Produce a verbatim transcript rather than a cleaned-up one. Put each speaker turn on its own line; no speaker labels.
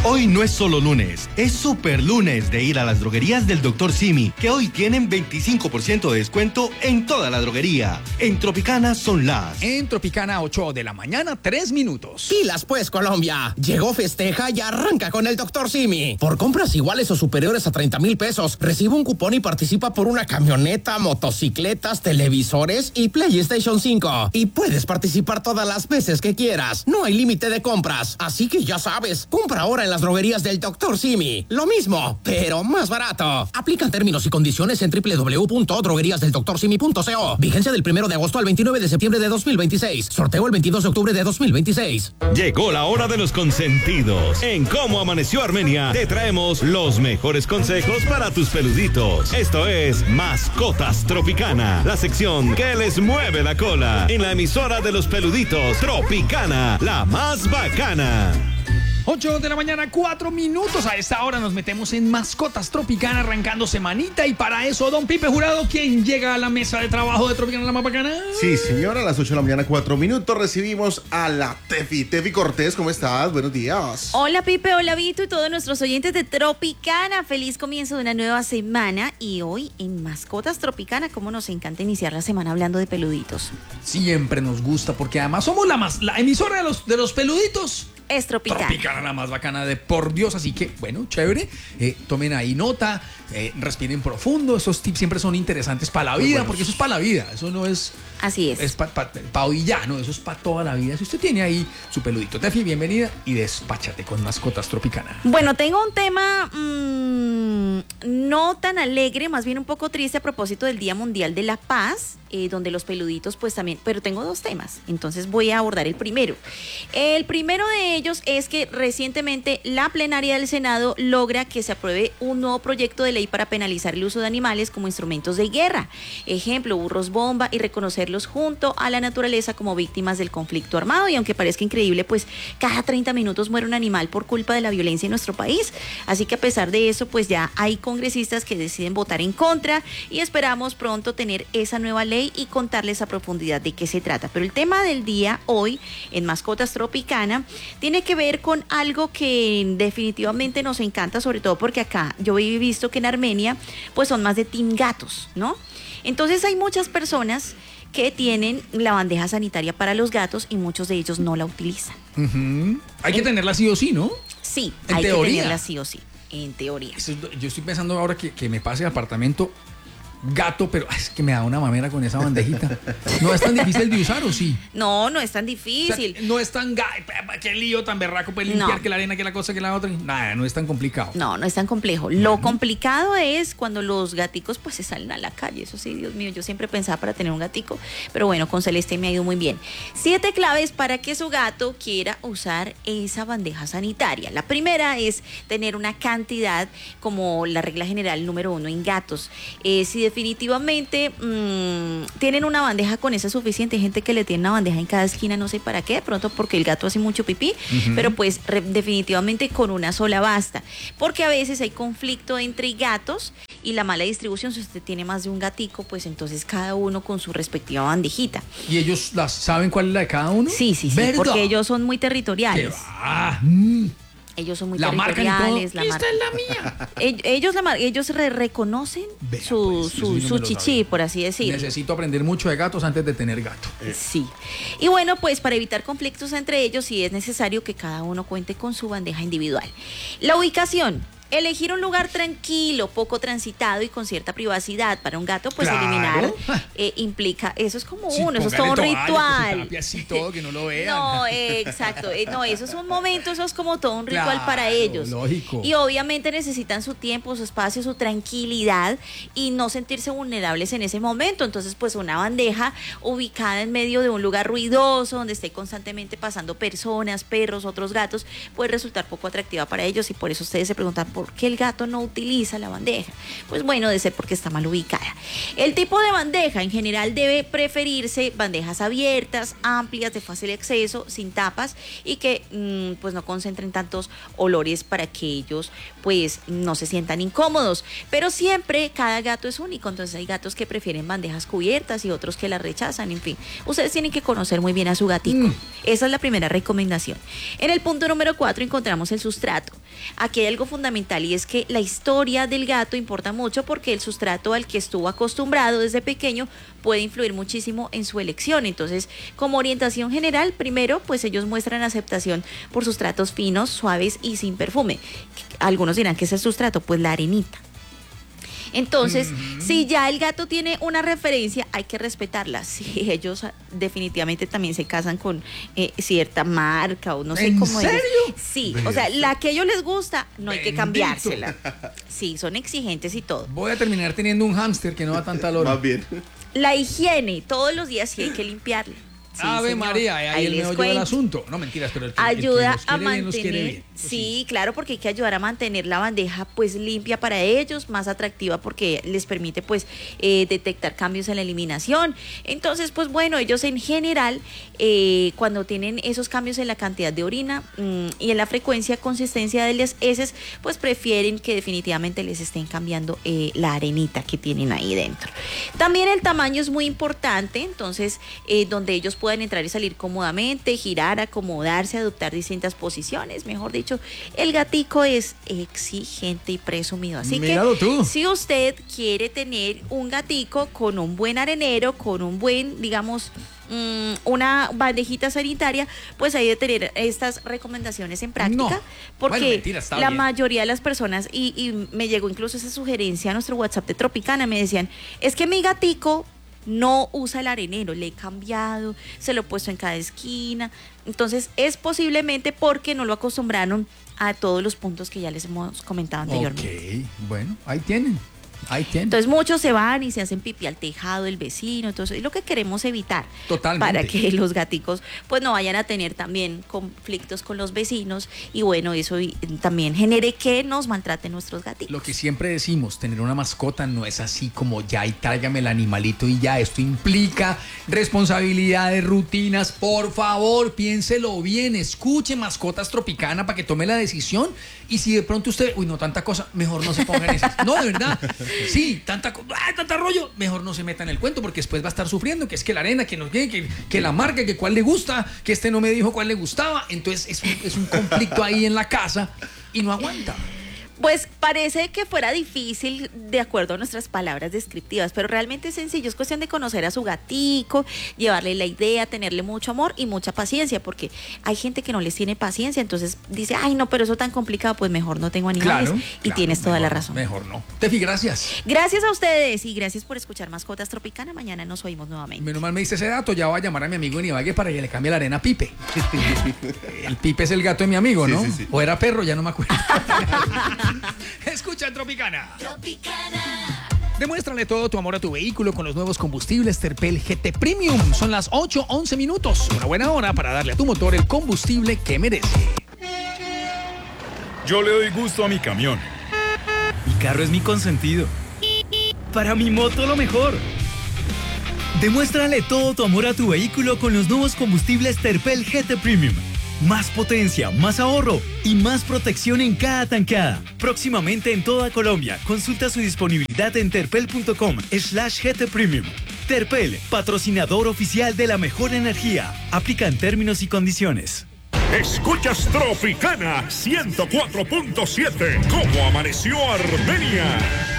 Hoy no es solo lunes, es super lunes de ir a las droguerías del doctor Simi, que hoy tienen veinticinco por ciento de descuento en toda la droguería. En Tropicana son las...
En Tropicana, ocho de la mañana, tres minutos.
Pilas pues, Colombia. Llegó Festeja y arranca con el doctor Simi. Por compras iguales o superiores a treinta mil pesos, recibe un cupón y participa por una camioneta, motocicletas, televisores y PlayStation cinco. Y puedes participar todas las veces que quieras. No hay límite de compras. Así que ya sabes, compra ahora en las droguerías del doctor Simi. Lo mismo, pero más barato. Aplican términos y condiciones en doble u doble u doble u punto droguerías del doctor simi punto co. Vigencia del primero de agosto al veintinueve de septiembre de dos mil veintiséis. Sorteo el veintidós de octubre de dos mil veintiséis.
Llegó la hora de los consentidos. En Cómo Amaneció Armenia te traemos los mejores consejos para tus peluditos. Esto es Mascotas Tropicana, la sección que les mueve la cola en la emisora de los peluditos Tropicana, la más bacana.
ocho de la mañana, cuatro minutos. A esta hora nos metemos en Mascotas Tropicana, arrancando semanita. Y para eso, don Pipe Jurado, ¿quién llega a la mesa de trabajo de Tropicana, la más bacana?
Sí, señora, a las ocho de la mañana, cuatro minutos, recibimos a la Tefi. Tefi Cortés, ¿cómo estás? Buenos días.
Hola, Pipe, hola, Vito y todos nuestros oyentes de Tropicana. Feliz comienzo de una nueva semana. Y hoy en Mascotas Tropicana, cómo nos encanta iniciar la semana hablando de peluditos.
Siempre nos gusta, porque además somos la, más, la emisora de los, de los peluditos.
Es Tropicana.
Tropicana, la más bacana de por Dios. Así que, bueno, chévere. Eh, tomen ahí nota, eh, respiren profundo. Esos tips siempre son interesantes para la vida, bueno, porque eso es para la vida. Eso no es...
Así es.
Es para pa, pa hoy ya, no, eso es para toda la vida. Si usted tiene ahí su peludito. Tefi, bienvenida y despáchate con Mascotas Tropicana.
Bueno, tengo un tema mmm, no tan alegre, más bien un poco triste a propósito del Día Mundial de la Paz, eh, donde los peluditos pues también, pero tengo dos temas, entonces voy a abordar el primero. El primero de ellos es que recientemente la plenaria del Senado logra que se apruebe un nuevo proyecto de ley para penalizar el uso de animales como instrumentos de guerra. Ejemplo, burros bomba, y reconocerlos junto a la naturaleza como víctimas del conflicto armado. Y aunque parezca increíble, pues cada treinta minutos muere un animal por culpa de la violencia en nuestro país. Así que a pesar de eso, pues ya hay congresistas que deciden votar en contra y esperamos pronto tener esa nueva ley y contarles a profundidad de qué se trata. Pero el tema del día hoy en Mascotas Tropicana tiene que ver con algo que definitivamente nos encanta, sobre todo porque acá yo he visto que en Armenia pues son más de team gatos, ¿no? Entonces hay muchas personas que tienen la bandeja sanitaria para los gatos y muchos de ellos no la utilizan.
Uh-huh. Hay que tenerla sí o sí, ¿no?
Sí,
en
hay
teoría.
que tenerla sí o sí, en teoría.
Yo estoy pensando ahora que, que me pase el apartamento gato, pero es que me da una mamera con esa bandejita. ¿No es tan difícil de usar o sí?
No, no es tan difícil.
O sea, no es tan... Ga- qué lío tan berraco, pues limpiar
No.
que la arena, que la cosa, que la otra. Nada, no es tan complicado.
No, no es tan complejo. Lo complicado es cuando los gaticos pues se salen a la calle. Eso sí, Dios mío, yo siempre pensaba para tener un gatico, pero bueno, con Celeste me ha ido muy bien. Siete claves para que su gato quiera usar esa bandeja sanitaria. La primera es tener una cantidad, como la regla general número uno en gatos. Eh, si definitivamente mmm, tienen una bandeja con esa suficiente, hay gente que le tiene una bandeja en cada esquina, no sé para qué, de pronto porque el gato hace mucho pipí, uh-huh. pero pues re, definitivamente con una sola basta, porque a veces hay conflicto entre gatos y la mala distribución. Si usted tiene más de un gatico, pues entonces cada uno con su respectiva bandejita.
¿Y ellos las saben cuál es la de cada uno?
Sí, sí, sí,
¿verdad?
Porque ellos son muy territoriales.
Ah, mm.
Ellos son muy
la
territoriales.
La Esta es la mía.
Ellos, la, ellos re reconocen Vea, su, pues, su, sí no su chichi, sabía. Por así decirlo.
Necesito aprender mucho de gatos antes de tener gato.
Sí. Y bueno, pues para evitar conflictos entre ellos, sí es necesario que cada uno cuente con su bandeja individual. La ubicación. Elegir un lugar tranquilo, poco transitado y con cierta privacidad para un gato, pues claro. eliminar eh, implica, eso es como sí, uno, eso es todo un ritual.
Así todo, que no lo vean.
No, eh, exacto, eh, no, eso es un momento, eso es como todo un ritual
claro,
para ellos.
Lógico.
Y obviamente necesitan su tiempo, su espacio, su tranquilidad y no sentirse vulnerables en ese momento. Entonces, pues una bandeja ubicada en medio de un lugar ruidoso, donde esté constantemente pasando personas, perros, otros gatos, puede resultar poco atractiva para ellos y por eso ustedes se preguntan por por qué el gato no utiliza la bandeja. Pues bueno, debe ser porque está mal ubicada. El tipo de bandeja en general debe preferirse bandejas abiertas, amplias, de fácil acceso, sin tapas y que mmm, pues no concentren tantos olores para que ellos pues no se sientan incómodos. Pero siempre cada gato es único, entonces hay gatos que prefieren bandejas cubiertas y otros que las rechazan, en fin. Ustedes tienen que conocer muy bien a su gatico. Mm. Esa es la primera recomendación. En el punto número cuatro encontramos el sustrato. Aquí hay algo fundamental y es que la historia del gato importa mucho porque el sustrato al que estuvo acostumbrado desde pequeño puede influir muchísimo en su elección. Entonces, como orientación general, primero, pues ellos muestran aceptación por sustratos finos, suaves y sin perfume. Algunos dirán que es el sustrato, pues la arenita. Entonces, uh-huh. si ya el gato tiene una referencia, hay que respetarla. Si ellos definitivamente también se casan con eh, cierta marca o no sé cómo. ¿En serio? Ellos, sí, o sea, la que a ellos les gusta, no Bendito. Hay que cambiársela. Sí, son exigentes y todo.
Voy a terminar teniendo un hámster que no da tanta lora.
Más bien.
La higiene, todos los días sí hay que limpiarla. Sí,
Ave
señor.
María, ahí, ahí el meollo del asunto. No, mentiras, pero el que,
ayuda
el que
a
mantener,
mantener,
bien,
sí,
sí,
claro, porque hay que ayudar a mantener la bandeja pues limpia para ellos, más atractiva porque les permite pues eh, detectar cambios en la eliminación. Entonces, pues bueno, ellos en general eh, cuando tienen esos cambios en la cantidad de orina mmm, y en la frecuencia, consistencia de las heces, pues prefieren que definitivamente les estén cambiando eh, la arenita que tienen ahí dentro. También el tamaño es muy importante, entonces eh, donde ellos puedan entrar y salir cómodamente, girar, acomodarse, adoptar distintas posiciones. Mejor dicho, el gatico es exigente y presumido. Así
Míralo
que
tú.
Si usted quiere tener un gatico con un buen arenero, con un buen, digamos, mmm, una bandejita sanitaria, pues hay de tener estas recomendaciones en práctica. No. Porque bueno, mentira, la bien. mayoría de las personas, y, y me llegó incluso esa sugerencia a nuestro WhatsApp de Tropicana, me decían, es que mi gatico no usa el arenero, le he cambiado, se lo he puesto en cada esquina. Entonces es posiblemente porque no lo acostumbraron a todos los puntos que ya les hemos comentado anteriormente.
Ok, bueno, ahí tienen. Ahí tienen.
Entonces muchos se van y se hacen pipí al tejado del vecino. Entonces es lo que queremos evitar.
Totalmente.
Para que los gaticos pues no vayan a tener también conflictos con los vecinos y bueno, eso también genere que nos maltraten nuestros gatitos.
Lo que siempre decimos, tener una mascota no es así como ya y tráigame el animalito y ya. Esto implica responsabilidades, rutinas. Por favor, piénselo bien, escuche Mascotas Tropicana para que tome la decisión. Y si de pronto usted, uy, no, tanta cosa, mejor no se ponga en esas. No, de verdad. Sí, tanta, ¡ay, tanta rollo! Mejor no se meta en el cuento porque después va a estar sufriendo, que es que la arena, que no que, que la marca, que cuál le gusta, que este no me dijo cuál le gustaba. Entonces es un, es un conflicto ahí en la casa y no aguanta.
Pues parece que fuera difícil de acuerdo a nuestras palabras descriptivas, pero realmente es sencillo, es cuestión de conocer a su gatico, llevarle la idea, tenerle mucho amor y mucha paciencia, porque hay gente que no les tiene paciencia, entonces dice, ay no, pero eso tan complicado, pues mejor no tengo animales. Claro, y claro, tienes toda
mejor,
la razón.
Mejor no. Tefi, gracias.
Gracias a ustedes y gracias por escuchar Mascotas Tropicana, mañana nos oímos nuevamente.
Menos mal me dice ese dato, ya voy a llamar a mi amigo en Ibagué para que le cambie la arena a Pipe. El Pipe es el gato de mi amigo, ¿no? Sí, sí, sí. O era perro, ya no me acuerdo. Escucha Tropicana. Tropicana. Demuéstrale todo tu amor a tu vehículo con los nuevos combustibles Terpel G T Premium. Son las ocho once minutos. Una buena hora para darle a tu motor el combustible que merece.
Yo le doy gusto a mi camión. Mi carro es mi consentido. Para mi moto lo mejor. Demuéstrale todo tu amor a tu vehículo con los nuevos combustibles Terpel G T Premium. Más potencia, más ahorro y más protección en cada tanqueada. Próximamente en toda Colombia. Consulta su disponibilidad en terpel.com slash GT Premium. Terpel, patrocinador oficial de la mejor energía. Aplican términos y condiciones.
Escuchas Tropicana ciento cuatro punto siete. ¿Cómo amaneció Armenia?